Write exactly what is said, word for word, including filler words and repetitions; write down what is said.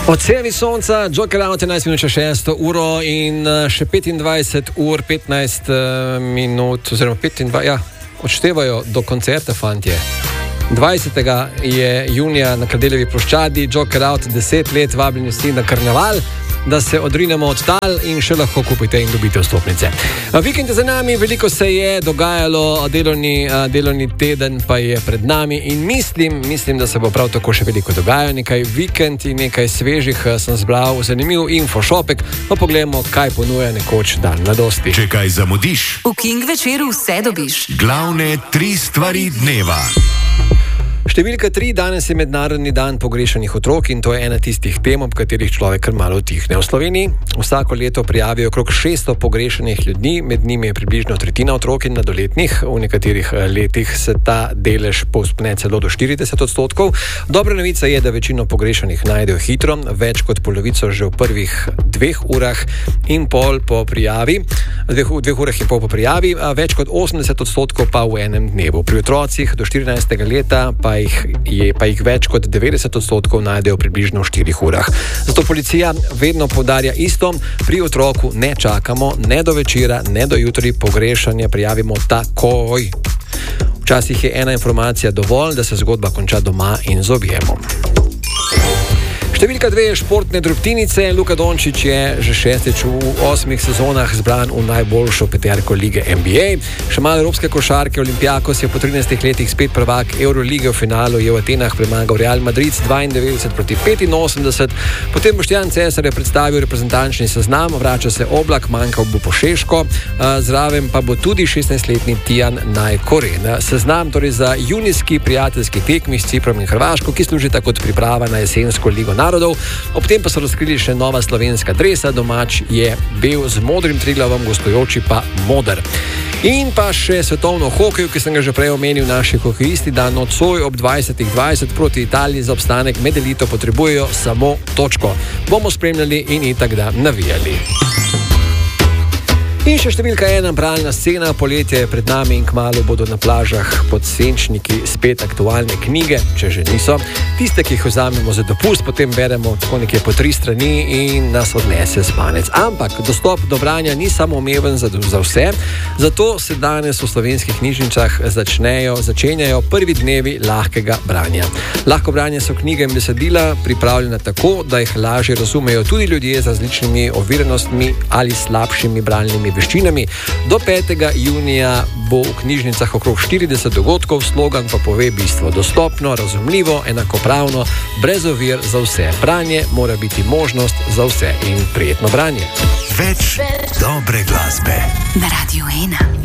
Odsevi sonca, Joker Out enajst minut šesto uro in še petindvajset ur petnajst minut, oziroma petindvajset, ja, odštevajo do koncerta, fantje. dvajsetega je junija na Kardeljevi ploščadi, Joker Out, deset let, vabljeni vsi na karneval, da se odrinemo od tal in še lahko kupite in dobite vstopnice. Vikend je za nami, veliko se je dogajalo, delovni, delovni teden pa je pred nami in mislim, mislim, da se bo prav tako še veliko dogajalo. Nekaj vikend in nekaj svežih sem zbral, zanimiv infošopek, pa pogledamo, kaj ponuja nekoč dan mladosti. Če kaj zamudiš, v King večeru vse dobiš. Glavne tri stvari dneva. Številka tri, danes je mednarodni dan pogrešanih otrok in to je ena tistih tem, ob katerih človek kar malo utihne. V Sloveniji vsako leto prijavijo okrog šeststo pogrešanih ljudi, med njimi je približno tretjina otrok in mladoletnih. V nekaterih letih se ta delež povzpne celo do štirideset odstotkov. Dobra novica je, da večino pogrešanih najdejo hitro, več kot polovico že v prvih dveh urah in pol po prijavi, dveh, dveh urah in pol po prijavi, več kot osemdeset odstotkov pa v enem dnevu. Pri otrocih do štirinajstega leta pa jih, je, pa jih več kot devetdeset odstotkov najdejo približno v štirih urah. Zato policija vedno poudarja isto, pri otroku ne čakamo, ne do večera, ne do jutri, pogrešanje prijavimo takoj. Včasih je ena informacija dovolj, da se zgodba konča doma in z objemom. Številka dve je športne drobtinice. Luka Dončić je že šestič v osmih sezonah zbran v najboljšo peterko lige N B A. Še malo evropske košarke, Olympiakos je po trinajstih letih spet prvak Eurolige, v finalu je v Atenah premagal Real Madrid z dvaindevetdeset proti petinosemdeset. Potem Boštjan Cesar je predstavil reprezentančni seznam, vrača se Oblak, manjkal bo Pošeško, zraven pa bo tudi šestnajstletni Tijan Najkoren. Seznam torej za junijski prijateljski tekmi s Ciprom in Hrvaško, ki služita kot priprava na jesensko ligo narodov. Ob tem pa so razkrili še nova slovenska dresa, domač je bel z modrim Triglavom, gostujoči pa moder. In pa še svetovno hokej, ki sem ga že prej omenil, naši hokejisti dan nocoj ob dvajsetih dvajset proti Italiji za obstanek med elito potrebujejo samo točko. Bomo spremljali in itak da navijali. In še številka ena, bralna scena, poletje je pred nami in kmalu bodo na plažah pod senčniki spet aktualne knjige, če že niso. Tiste, ki jih vzamemo za dopust, potem beremo tako nekje po tri strani in nas odnese spanec. Ampak dostop do branja ni samoumeven za, za vse, zato se danes v slovenskih knjižnicah začnejo, začenjajo prvi dnevi lahkega branja. Lahko branje so knjige in besedila pripravljena tako, da jih lažje razumejo tudi ljudje z različnimi oviranostmi ali slabšimi bralnimi veščinami. Do petega junija bo v knjižnicah okrog štirideset dogodkov, slogan pa pove bistvo: dostopno, razumljivo, enakopravno, brez ovir za vse. Branje mora biti možnost za vse in prijetno branje. Več dobre glasbe Na Radiu ena.